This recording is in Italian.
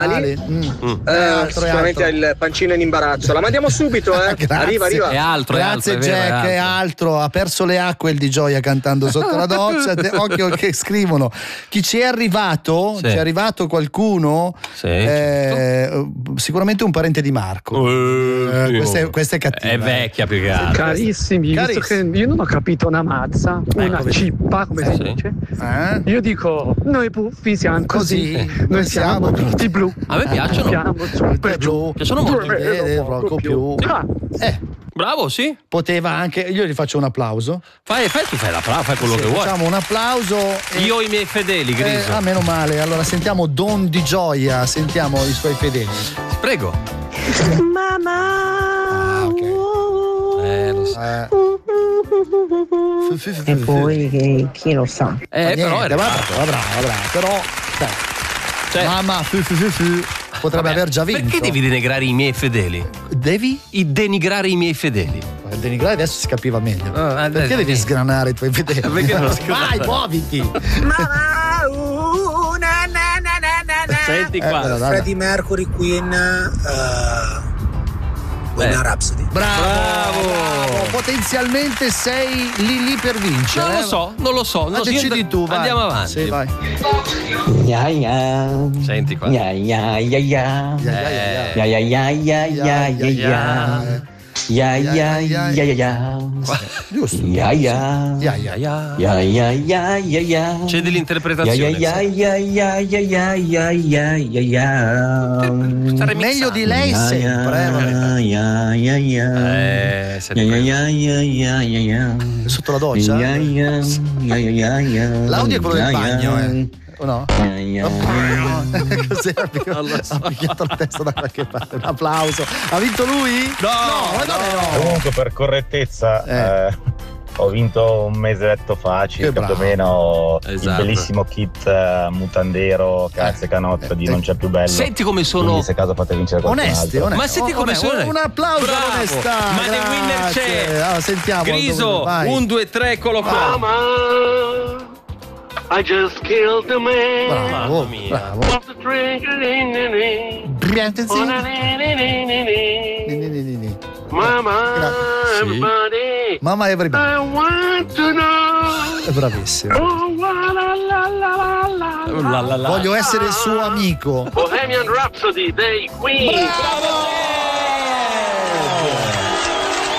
Sicuramente il pancino in imbarazzo. La mandiamo subito, arriva. È altro. Grazie, Jack, è altro. Ha perso le acque il Di Gioia cantando sotto la doccia. Occhio che scrivono. Chi ci è arrivato? Sì. Ci è arrivato qualcuno? Sì, Sicuramente un parente di Marco. Questa è cattiva. È vecchia più che altro. Carissimi, visto che io non ho capito una mazza, una cippa, come si dice. Io dico, noi puffi siamo così, noi siamo tutti blu. A me piacciono. Siamo super giù. Piacciono molto. Poco più. Bravo, sì. Poteva anche. Io gli faccio un applauso. Fai quello che vuoi. Facciamo un applauso. Io ho i miei fedeli, Griso. Meno male. Allora sentiamo Don Di Gioia, sentiamo i suoi fedeli. Prego. Mamma. Lo so. E poi chi lo sa. Però era brava. Però mamma potrebbe aver già vinto. Perché devi denigrare i miei fedeli? Devi? Denigrare i miei fedeli. Denigrare adesso si capiva meglio. Perché devi sgranare i tuoi fedeli? Perché non Vai, muoviti. Senti qua. Freddie Mercury, Queen, Bohemian Rhapsody. Bravo. Potenzialmente sei lì per vincere. Non lo so. Ma decidi tu, vai. Andiamo avanti. Sì, vai. Senti qua. Giusto. C'è dell'interpretazione. Meglio di lei sempre. Sotto la doccia? L'audio è quello del bagno, o no? Cos'è? Ha picchiato la testa da qualche parte. Un applauso. Ha vinto lui? No. Comunque, per correttezza, ho vinto un mesetto fa, circa più o meno, il bellissimo kit mutandero, cazzo e canotto di Non c'è più bello. Senti come sono. Quindi se caso fate vincere qualcun altro. Ma senti come sono. Un applauso all'onestà. Ma The Winner c'è. Allora, sentiamo. Griso, 1, 2, 3, eccolo qua. Mama, I just killed the man. Bravo. What's the drink? Mama, everybody. Mamma everybody. I want to know. È bravissimo. Oh, la. Voglio essere il suo amico. Bohemian Rhapsody dei Queen. Bravo!